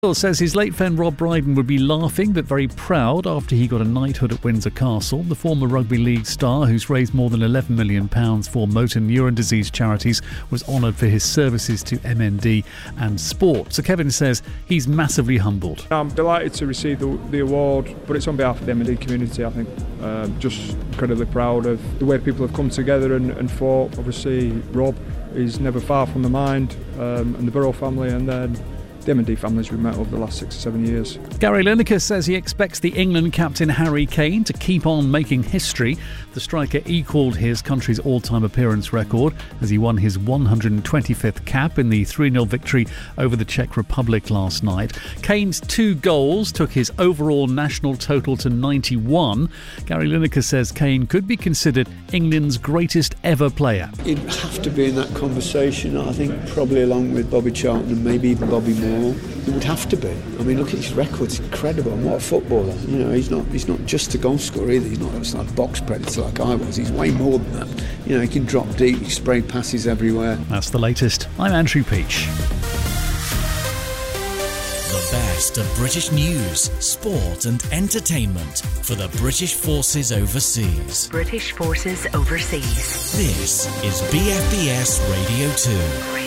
Bill says his late friend Rob Brydon would be laughing but very proud after he got a knighthood at Windsor Castle. The former rugby league star, who's raised more than £11 million for motor neuron disease charities, was honoured for his services to MND and sport. So Kevin says he's massively humbled. I'm delighted to receive the award, but it's on behalf of the MND community, I think. Just incredibly proud of the way people have come together and fought. Obviously, Rob is never far from the mind, and the Burrow family, and then the M&D families we've met over the last 6 or 7 years. Gary Lineker says he expects the England captain Harry Kane to keep on making history. The striker equalled his country's all-time appearance record as he won his 125th cap in the 3-0 victory over the Czech Republic last night. Kane's 2 goals took his overall national total to 91. Gary Lineker says Kane could be considered England's greatest ever player. He'd have to be in that conversation, I think, probably along with Bobby Charlton and maybe even Bobby Moore. It would have to be. I mean, look at his record; it's incredible. And what a footballer! You know, he's not just a goal scorer either. He's not a box predator like I was. He's way more than that. You know, he can drop deep, he spray passes everywhere. That's the latest. I'm Andrew Peach. The best of British news, sport and entertainment for the British Forces Overseas. British Forces Overseas. This is BFBS Radio 2.